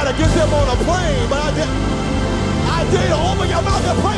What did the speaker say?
try to get them on a plane, but I dare you to open your mouth and pray